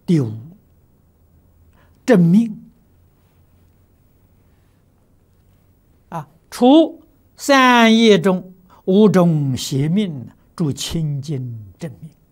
第五，正命除三业中五种邪命，助清净正命。